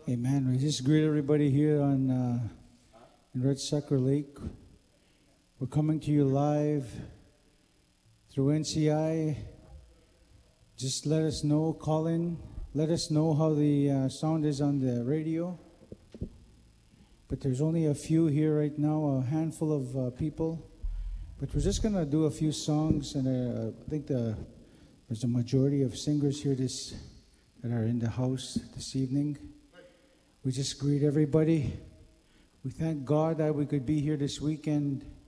Amen. We just greet everybody here on in Red Sucker Lake. We're coming to you live through NCI. Just let us know, call in. Let us know how the sound is on the radio. But there's only a few here right now, a handful of people. But we're just going to do a few songs, and I think there's a majority of singers here that are in the house this evening. We just greet everybody. We thank God that we could be here this weekend